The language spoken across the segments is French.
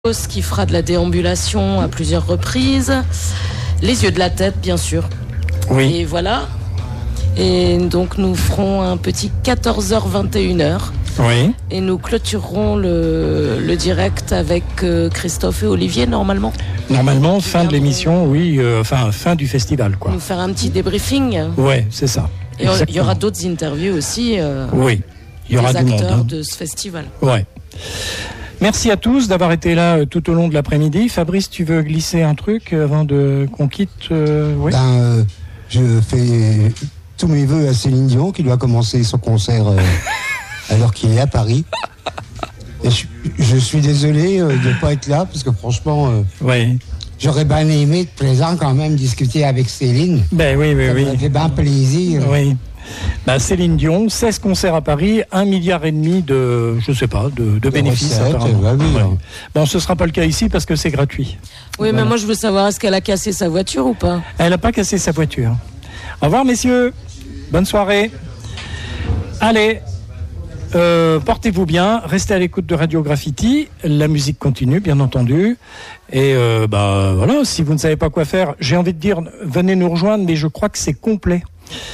qui fera de la déambulation à plusieurs reprises. Les yeux de la tête, bien sûr. Oui. Et voilà. Et donc, nous ferons un petit 14h-21h. Oui. Et nous clôturerons le direct avec Christophe et Olivier, normalement. Normalement, fin de l'émission, oui. Fin du festival, quoi. Nous faire un petit débriefing. Ouais, c'est ça. Et il y aura d'autres interviews aussi. Oui. Il y aura des du monde. acteurs de ce festival. Ouais. Merci à tous d'avoir été là tout au long de l'après-midi. Fabrice, tu veux glisser un truc avant qu'on quitte oui. Je fais tous mes voeux à Céline Dion qui doit commencer son concert alors qu'il est à Paris. Et je suis désolé de ne pas être là parce que franchement, oui. J'aurais bien aimé de présent quand même discuter avec Céline. Ben oui. Ça fait bien plaisir. Oui. Céline Dion, 16 concerts à Paris, 1,5 milliard de bénéfices. Apparemment. Ouais. Bon, ce ne sera pas le cas ici parce que c'est gratuit. Oui, mais moi je veux savoir, est-ce qu'elle a cassé sa voiture ou pas? Elle n'a pas cassé sa voiture. Au revoir messieurs, bonne soirée. Allez, portez-vous bien, restez à l'écoute de Radio Graffiti, la musique continue bien entendu. Et voilà, si vous ne savez pas quoi faire, j'ai envie de dire, venez nous rejoindre, mais je crois que c'est complet.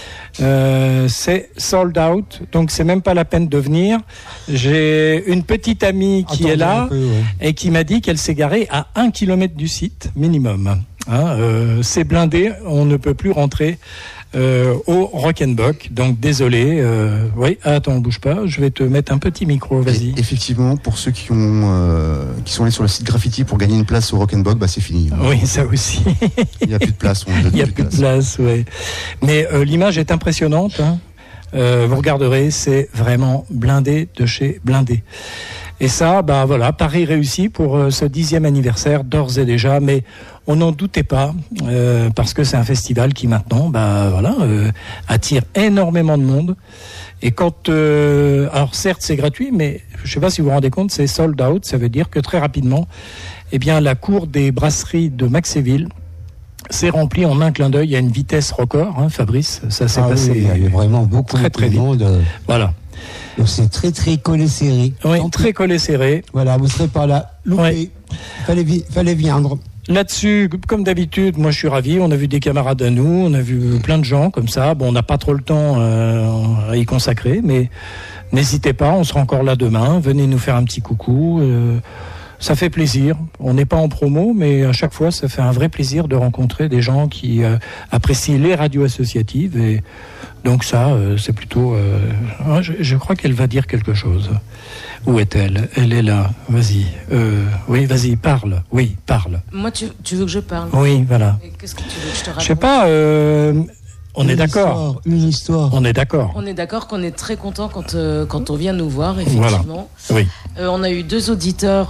C'est sold out, donc c'est même pas la peine de venir. J'ai une petite amie qui est là et qui m'a dit qu'elle s'est garée à 1 km du site minimum. C'est blindé, on ne peut plus rentrer au Rock'n'Bock, donc désolé. Oui, attends, bouge pas, je vais te mettre un petit micro, vas-y. Et effectivement, pour ceux qui sont allés sur le site Graffiti pour gagner une place au Rock'n'Bock, c'est fini. Oui, ça aussi. Il n'y a plus de place. Il n'y a plus de place, oui. Mais l'image est impressionnante. Vous regarderez, c'est vraiment blindé de chez blindé. Et ça, Paris réussi pour ce 10e anniversaire d'ores et déjà, mais on n'en doutait pas, parce que c'est un festival qui maintenant, attire énormément de monde. Et quand, alors certes c'est gratuit, mais je ne sais pas si vous vous rendez compte, c'est sold out, ça veut dire que très rapidement, la cour des brasseries de Maxéville s'est remplie en un clin d'œil à une vitesse record, Fabrice, ça s'est passé. Oui, il y a vraiment beaucoup très de monde. Voilà. Donc c'est très très collé serré. Oui, très collé serré. Voilà, vous ne serez pas là. Loupé. Oui. Fallait viendre. Là-dessus, comme d'habitude, moi je suis ravi. On a vu des camarades à nous, on a vu plein de gens comme ça. Bon, on n'a pas trop le temps à y consacrer, mais n'hésitez pas, on sera encore là demain. Venez nous faire un petit coucou. Ça fait plaisir. On n'est pas en promo, mais à chaque fois, ça fait un vrai plaisir de rencontrer des gens qui apprécient les radios associatives. Et donc ça, c'est plutôt... je crois qu'elle va dire quelque chose. Où est-elle? Elle est là. Vas-y. Oui, vas-y, parle. Oui, parle. Moi, tu veux que je parle? Oui, voilà. Et qu'est-ce que tu veux que je te raconte? Je sais pas... On est d'accord. Une histoire. On est d'accord. On est d'accord qu'on est très content quand on vient nous voir, effectivement. Voilà. Oui. On a eu 2 auditeurs,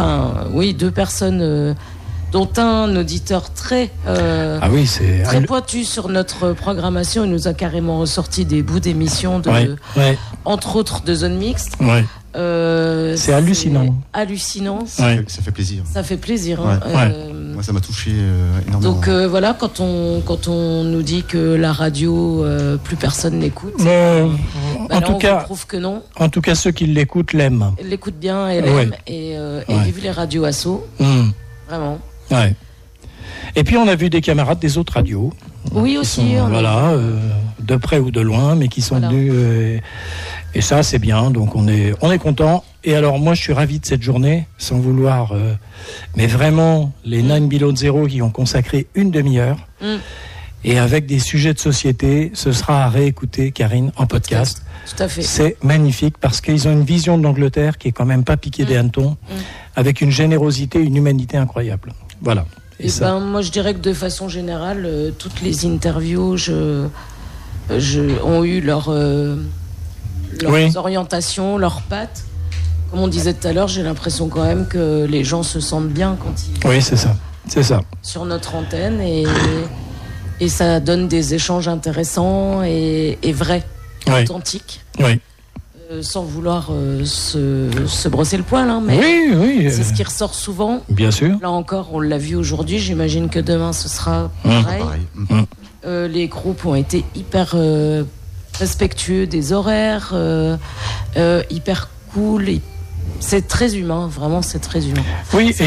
2 personnes, dont un auditeur très pointu sur notre programmation. Il nous a carrément ressorti des bouts d'émissions, entre autres de Zone Mixte. Ouais. C'est hallucinant. Hallucinant. Ça fait plaisir. Ça fait plaisir. Moi, ça m'a touché énormément. Donc quand on nous dit que la radio, plus personne n'écoute. En tout cas, on trouve que non. En tout cas, ceux qui l'écoutent l'aiment. L'écoutent bien et l'aiment. Et vive les radios asso. Vraiment. Ouais. Et puis on a vu des camarades des autres radios. Oui, aussi. De près ou de loin, mais qui sont venus. Et ça, c'est bien. Donc on est content. Et alors moi, je suis ravi de cette journée, sans vouloir. Mais vraiment, les 9 Below Zero qui ont consacré une demi-heure. Et avec des sujets de société, ce sera à réécouter, Karine, en podcast. Tout à fait. C'est magnifique parce qu'ils ont une vision de l'Angleterre qui est quand même pas piquée des hannetons, avec une générosité, une humanité incroyable. Voilà. Et moi, je dirais que de façon générale, toutes les interviews ont eu leurs orientations, leurs pattes. Comme on disait tout à l'heure, j'ai l'impression quand même que les gens se sentent bien quand ils... Oui, c'est ça. C'est ça. Sur notre antenne et ça donne des échanges intéressants et vrais, authentiques. Oui. Sans vouloir se brosser le poil, mais oui, c'est ce qui ressort souvent. Bien sûr. Là encore, on l'a vu aujourd'hui, j'imagine que demain ce sera pareil. Les groupes ont été hyper respectueux des horaires, hyper cool, c'est très humain, vraiment, c'est très humain. Oui.